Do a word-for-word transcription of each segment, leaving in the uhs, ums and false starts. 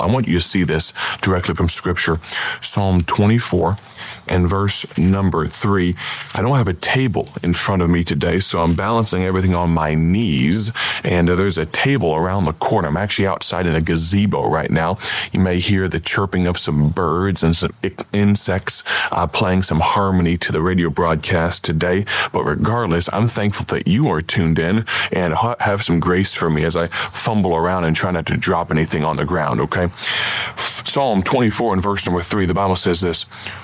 I want you to see this directly from Scripture. Psalm twenty-four and verse number three. I don't have a table in front of me today, so I'm balancing everything on my knees, and uh, there's a table around the corner. I'm actually outside in a gazebo right now. You may hear the chirping of some birds and some insects uh, playing some harmony to the radio broadcast today, but regardless, I'm thankful that you are tuned in, and ha- have some grace for me as I fumble around and try not to drop anything on the ground, okay? Psalm twenty-four and verse number three, the Bible says this: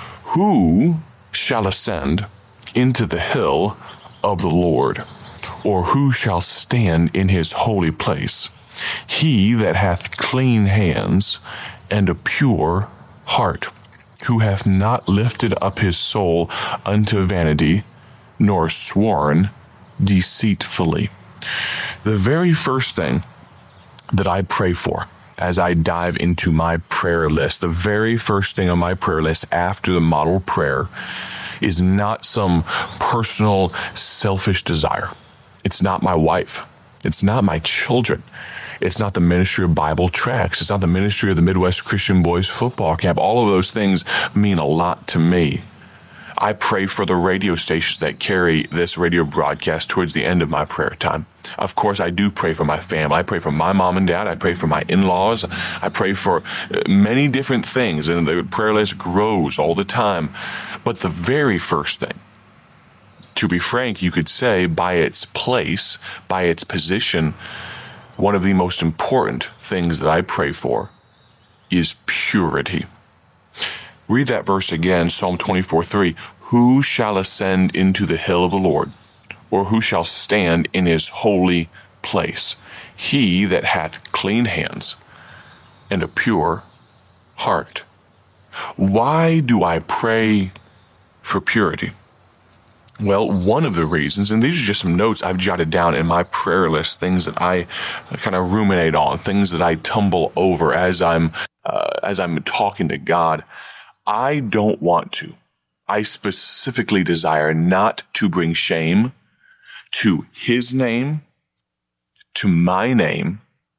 "Who shall ascend into the hill of the Lord, or who shall stand in his holy place? He that hath clean hands and a pure heart, who hath not lifted up his soul unto vanity, nor sworn deceitfully." The very first thing that I pray for as I dive into my prayer list, the very first thing on my prayer list after the model prayer is not some personal, selfish desire. It's not my wife. It's not my children. It's not the ministry of Bible tracts. It's not the ministry of the Midwest Christian Boys Football Camp. All of those things mean a lot to me. I pray for the radio stations that carry this radio broadcast towards the end of my prayer time. Of course, I do pray for my family. I pray for my mom and dad. I pray for my in-laws. I pray for many different things, and the prayer list grows all the time. But the very first thing, to be frank, you could say by its place, by its position, one of the most important things that I pray for is purity. Read that verse again, Psalm twenty-four three. "Who shall ascend into the hill of the Lord, or who shall stand in his holy place? He that hath clean hands and a pure heart." Why do I pray for purity? Well, one of the reasons, and these are just some notes I've jotted down in my prayer list, things that I kind of ruminate on, things that I tumble over as I'm uh, as I'm talking to God. I don't want to. I specifically desire not to bring shame to his name, to my name,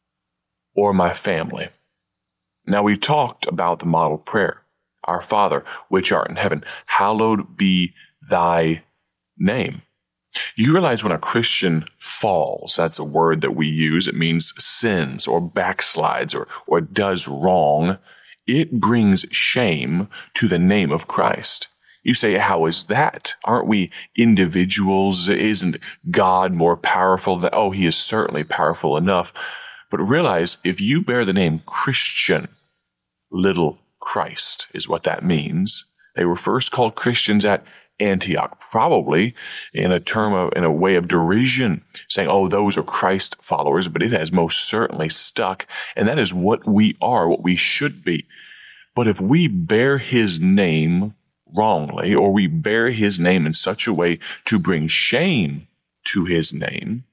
or my family. Now, we talked about the model prayer. Our Father, which art in heaven, hallowed be thy name. You realize when a Christian falls, that's a word that we use, it means sins or backslides or, or does wrong. It brings shame to the name of Christ. You say, how is that? Aren't we individuals? Isn't God more powerful than, oh, he is certainly powerful enough. But realize if you bear the name Christian, little Christ is what that means. They were first called Christians at Antioch, probably in a term of, in a way of derision, saying, oh, those are Christ followers, but it has most certainly stuck. And that is what we are, what we should be. But if we bear his name wrongly, or we bear his name in such a way to bring shame to his name,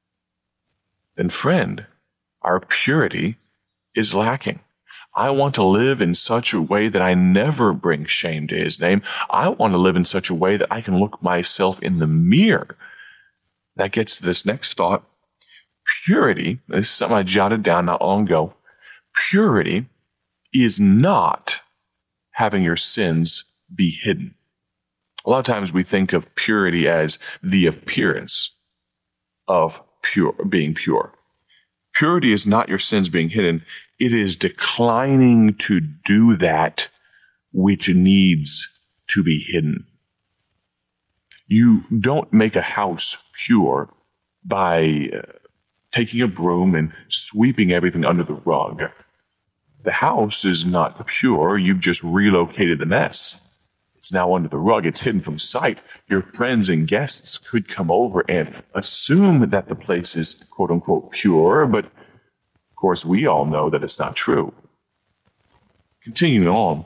then friend, our purity is lacking. I want to live in such a way that I never bring shame to his name. I want to live in such a way that I can look myself in the mirror. That gets to this next thought. Purity, this is something I jotted down not long ago. Purity is not having your sins be hidden. A lot of times we think of purity as the appearance of pure, being pure. Purity is not your sins being hidden. It is declining to do that which needs to be hidden. You don't make a house pure by uh, taking a broom and sweeping everything under the rug. The house is not pure. You've just relocated the mess. It's now under the rug. It's hidden from sight. Your friends and guests could come over and assume that the place is quote unquote pure, but of course we all know that it's not true. Continuing on.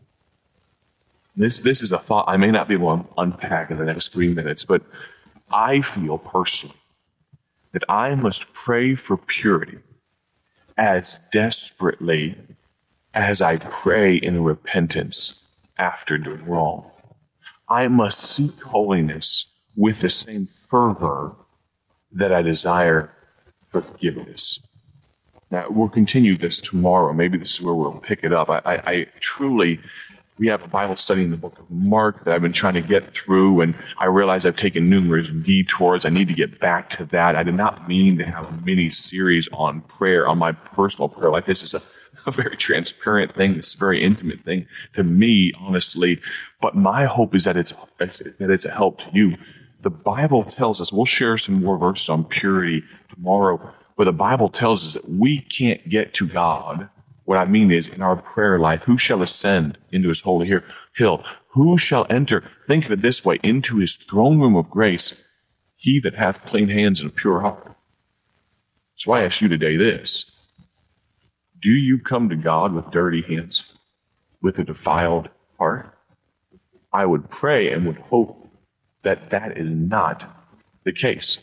This, this is a thought I may not be able to unpack in the next three minutes, but I feel personally that I must pray for purity as desperately as I pray in repentance after doing wrong. I must seek holiness with the same fervor that I desire forgiveness. Now, we'll continue this tomorrow. Maybe this is where we'll pick it up. I, I, I truly, we have a Bible study in the book of Mark that I've been trying to get through, and I realize I've taken numerous detours. I need to get back to that. I did not mean to have a mini series on prayer, on my personal prayer life. This is a, a very transparent thing. It's a very intimate thing to me, honestly. But my hope is that it's, it's that it's a help to you. The Bible tells us, we'll share some more verses on purity tomorrow, where the Bible tells us that we can't get to God. What I mean is, in our prayer life, who shall ascend into his holy hill? Who shall enter, think of it this way, into his throne room of grace? He that hath clean hands and a pure heart. So I ask you today this. Do you come to God with dirty hands, with a defiled heart? I would pray and would hope that that is not the case.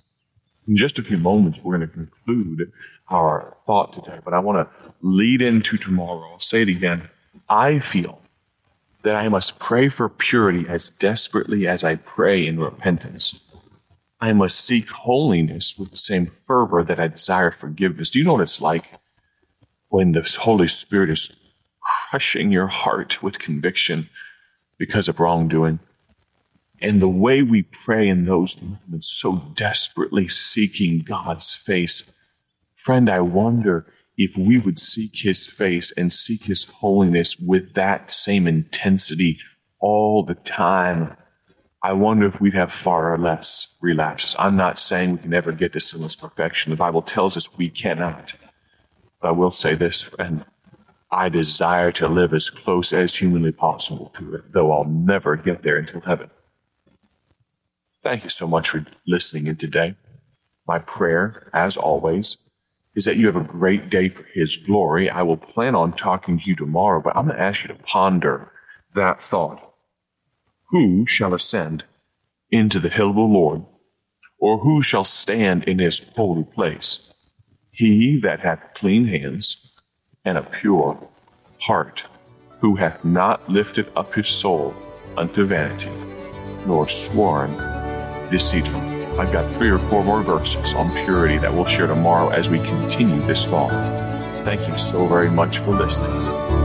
In just a few moments, we're going to conclude our thought today, but I want to lead into tomorrow. I'll say it again. I feel that I must pray for purity as desperately as I pray in repentance. I must seek holiness with the same fervor that I desire forgiveness. Do you know what it's like when the Holy Spirit is crushing your heart with conviction because of wrongdoing? And the way we pray in those moments, so desperately seeking God's face. Friend, I wonder if we would seek his face and seek his holiness with that same intensity all the time. I wonder if we'd have far less relapses. I'm not saying we can never get to sinless perfection. The Bible tells us we cannot. But I will say this, friend. I desire to live as close as humanly possible to it, though I'll never get there until heaven. Thank you so much for listening in today. My prayer, as always, is that you have a great day for his glory. I will plan on talking to you tomorrow, but I'm going to ask you to ponder that thought. Who shall ascend into the hill of the Lord, or who shall stand in his holy place? He that hath clean hands and a pure heart, who hath not lifted up his soul unto vanity, nor sworn deceitfully. I've got three or four more verses on purity that we'll share tomorrow as we continue this thought. Thank you so very much for listening.